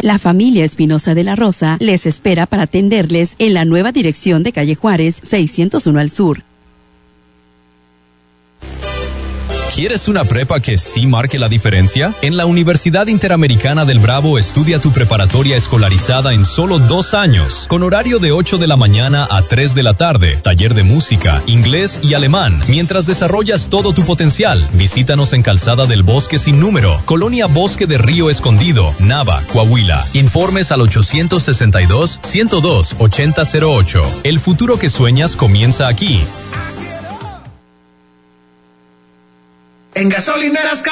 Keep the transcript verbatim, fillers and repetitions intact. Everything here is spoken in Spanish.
La familia Espinosa de la Rosa les espera para atenderles en la nueva dirección de calle Juárez, seiscientos uno al sur. ¿Quieres una prepa que sí marque la diferencia? En la Universidad Interamericana del Bravo estudia tu preparatoria escolarizada en solo dos años, con horario de ocho de la mañana a tres de la tarde, taller de música, inglés y alemán. Mientras desarrollas todo tu potencial, visítanos en Calzada del Bosque Sin Número, Colonia Bosque de Río Escondido, Nava, Coahuila. Informes al ochocientos sesenta y dos, ciento dos, ochenta cero ocho. El futuro que sueñas comienza aquí. En Gasolineras